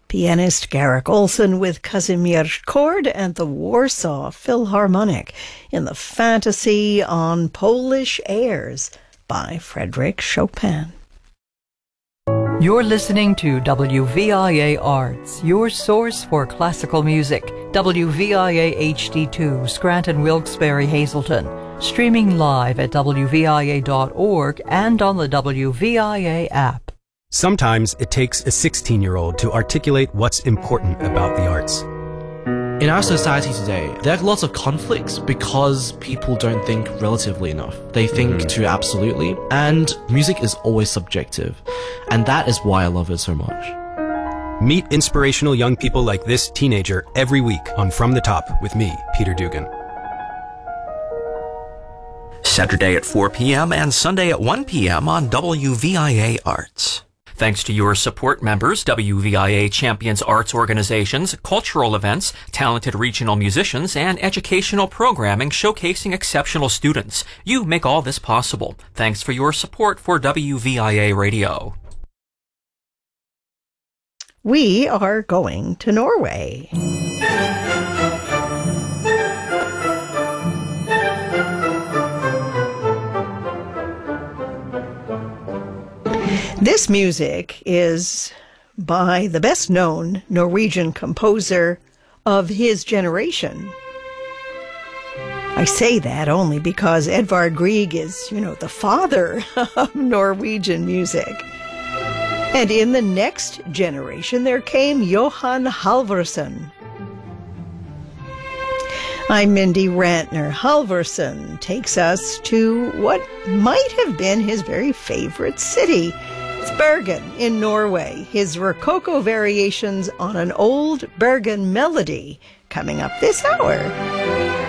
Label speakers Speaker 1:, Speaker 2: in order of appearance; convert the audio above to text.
Speaker 1: Pianist Garrick Olson with Kazimierz Chord and the Warsaw Philharmonic in the Fantasy on Polish Airs by Frédéric Chopin.
Speaker 2: You're listening to WVIA Arts, your source for classical music. WVIA HD2, Scranton, Wilkes-Barre, Hazleton. Streaming live at WVIA.org and on the WVIA app.
Speaker 3: Sometimes it takes a 16-year-old to articulate what's important about the arts.
Speaker 4: In our society today, there are lots of conflicts because people don't think relatively enough. They think too absolutely, and music is always subjective. And that is why I love it so much.
Speaker 3: Meet inspirational young people like this teenager every week on From the Top with me, Peter Dugan.
Speaker 5: Saturday at 4 p.m. and Sunday at 1 p.m. on WVIA Arts. Thanks to your support members, WVIA champions arts organizations, cultural events, talented regional musicians, and educational programming showcasing exceptional students. You make all this possible. Thanks for your support for WVIA Radio.
Speaker 1: We are going to Norway. This music is by the best-known Norwegian composer of his generation. I say that only because Edvard Grieg is, the father of Norwegian music. And in the next generation, there came Johan Halvorsen. I'm Mindy Rantner. Halvorsen takes us to what might have been his very favorite city. It's Bergen in Norway. His Rococo variations on an old Bergen melody coming up this hour.